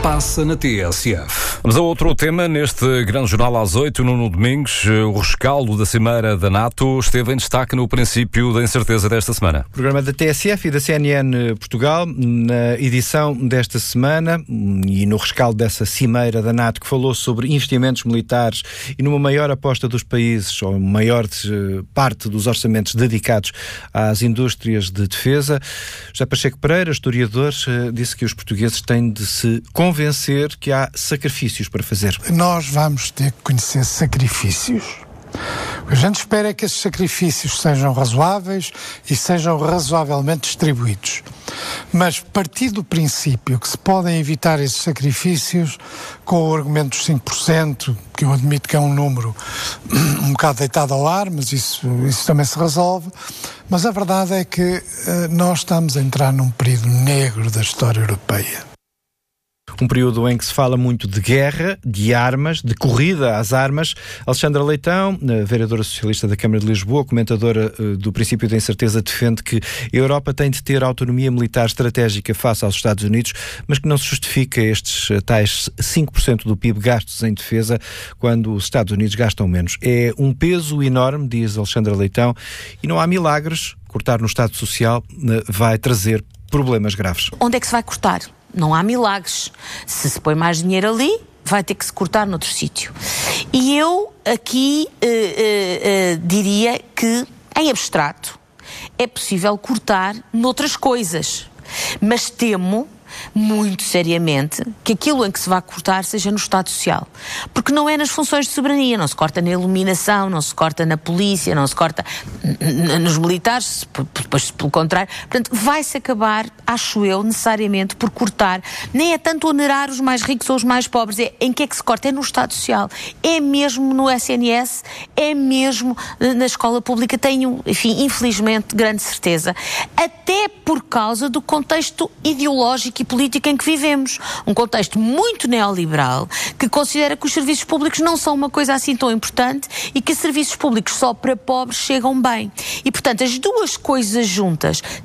passa na TSF. Vamos a outro tema neste grande jornal às 8, Nuno Domingos. O rescaldo da Cimeira da NATO esteve em destaque no princípio da incerteza desta semana. O programa da TSF e da CNN Portugal, na edição desta semana e no rescaldo dessa Cimeira da NATO, que falou sobre investimentos militares e numa maior aposta dos países, ou maior parte dos orçamentos dedicados às indústrias de defesa. José Pacheco Pereira, historiador, disse que os portugueses têm de se convencer que há sacrifícios para fazer. Nós vamos ter que conhecer sacrifícios. O que a gente espera é que esses sacrifícios sejam razoáveis e sejam razoavelmente distribuídos. Mas partir do princípio que se podem evitar esses sacrifícios com o argumento dos 5%, que eu admito que é um número um bocado deitado ao ar, mas isso também se resolve. Mas a verdade é que nós estamos a entrar num período negro da história europeia. Um período em que se fala muito de guerra, de armas, de corrida às armas. Alexandra Leitão, vereadora socialista da Câmara de Lisboa, comentadora do princípio da incerteza, defende que a Europa tem de ter autonomia militar estratégica face aos Estados Unidos, mas que não se justifica estes tais 5% do PIB gastos em defesa quando os Estados Unidos gastam menos. É um peso enorme, diz Alexandra Leitão, e não há milagres. Cortar no Estado Social vai trazer problemas graves. Onde é que se vai cortar? Não há milagres. Se se põe mais dinheiro ali, vai ter que se cortar noutro sítio. E eu aqui diria que, em abstrato, é possível cortar noutras coisas. Mas temo, muito seriamente, que aquilo em que se vai cortar seja no Estado Social. Porque não é nas funções de soberania, não se corta na iluminação, não se corta na polícia, não se corta nos militares, depois pelo contrário. Portanto, vai-se acabar, acho eu, necessariamente por cortar. Nem é tanto onerar os mais ricos ou os mais pobres, é em que é que se corta? É no Estado Social. É mesmo no SNS, é mesmo na escola pública, tenho, enfim, infelizmente, grande certeza. Até por causa do contexto ideológico e política em que vivemos. Um contexto muito neoliberal que considera que os serviços públicos não são uma coisa assim tão importante e que serviços públicos só para pobres chegam bem. E, portanto, as duas coisas juntas